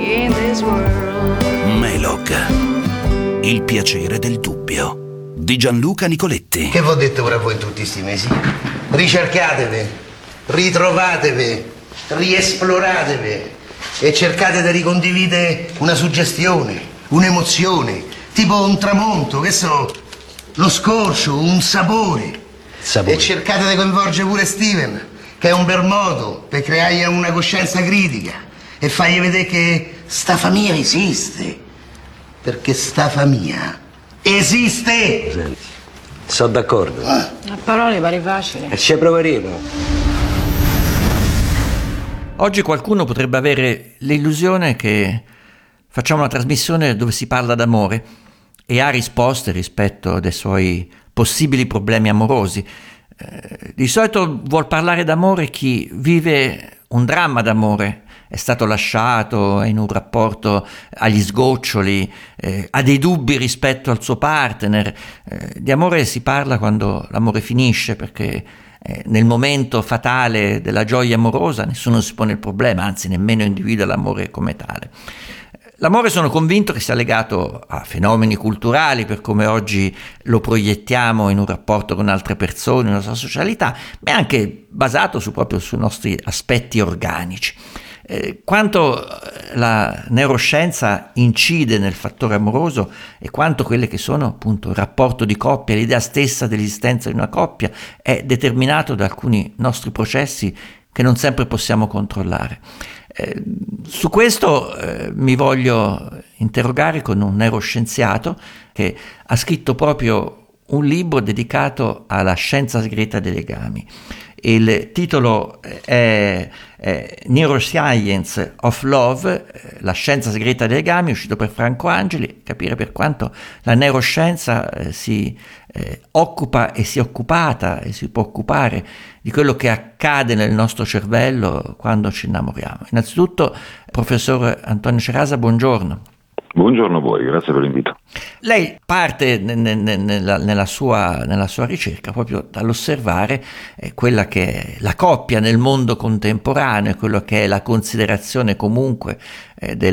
in this world. Melog, il piacere del dubbio, di Gianluca Nicoletti. Che v'ho detto ora a voi in tutti sti mesi? Ricercatevi, ritrovatevi, riesploratevi e cercate di ricondividere una suggestione, un'emozione, tipo un tramonto, che so, lo scorcio, un sapore. E cercate di coinvolgere pure Steven, che è un bel modo per creare una coscienza critica e fargli vedere che sta famiglia esiste. Perché sta famiglia esiste! Senti, sono d'accordo. A parole pare facile. E ci proveremo. Oggi qualcuno potrebbe avere l'illusione che facciamo una trasmissione dove si parla d'amore e ha risposte rispetto dei suoi possibili problemi amorosi. Di solito vuol parlare d'amore chi vive un dramma d'amore, è stato lasciato, è in un rapporto agli sgoccioli, ha dei dubbi rispetto al suo partner. Di amore si parla quando l'amore finisce, perché nel momento fatale della gioia amorosa nessuno si pone il problema, anzi nemmeno individua l'amore come tale. L'amore sono convinto che sia legato a fenomeni culturali, per come oggi lo proiettiamo in un rapporto con altre persone, nella sua socialità, ma è anche basato proprio sui nostri aspetti organici. Quanto la neuroscienza incide nel fattore amoroso e quanto quelle che sono appunto il rapporto di coppia, l'idea stessa dell'esistenza di una coppia, è determinato da alcuni nostri processi che non sempre possiamo controllare. Su questo mi voglio interrogare con un neuroscienziato che ha scritto proprio un libro dedicato alla scienza segreta dei legami. Il titolo è Neuroscience of Love, la scienza segreta dei legami, uscito per Franco Angeli, capire per quanto la neuroscienza si occupa e si è occupata e si può occupare di quello che accade nel nostro cervello quando ci innamoriamo. Innanzitutto, professor Antonio Cerasa, buongiorno. Buongiorno a voi, grazie per l'invito. Lei parte nella sua ricerca proprio dall'osservare quella che è la coppia nel mondo contemporaneo, quello che è la considerazione comunque